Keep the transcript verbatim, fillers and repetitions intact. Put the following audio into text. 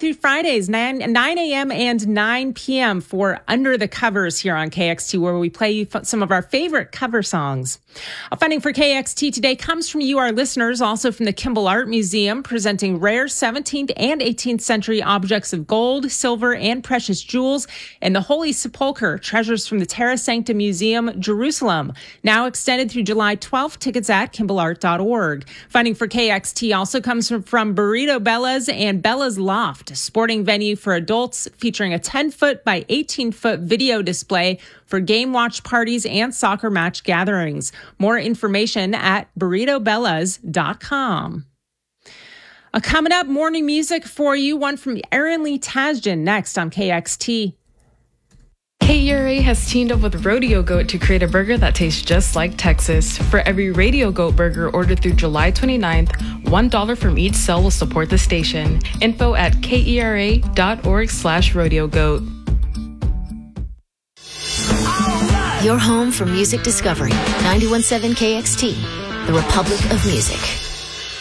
through Fridays, nine a.m. and nine p.m. for Under the Covers here on K X T, where we play some of our favorite cover songs. Our funding for K X T today comes from you, our listeners, also from the Kimball Art Museum, presenting rare seventeenth and eighteenth century objects of gold, silver, and precious jewels, and the Holy Sepulchre, treasures from the Terra Sancta Museum, Jerusalem. Now extended through July twelfth, tickets at kimball art dot org. Funding for K X T also comes from, from Burrito Bella's and Bella's Loft, a sporting venue for adults featuring a ten-foot by eighteen-foot video display for game watch parties and soccer match gatherings. More information at burrito bellas dot com. Uh, coming up, morning music for you, one from Aaron Lee Tasjan next on K X T. K E R A has teamed up with Rodeo Goat to create a burger that tastes just like Texas. For every Rodeo Goat burger ordered through July twenty-ninth, one dollar from each sale will support the station. Info at kera dot org slash rodeo goat. Your home for music discovery. ninety-one point seven K X T, the Republic of Music.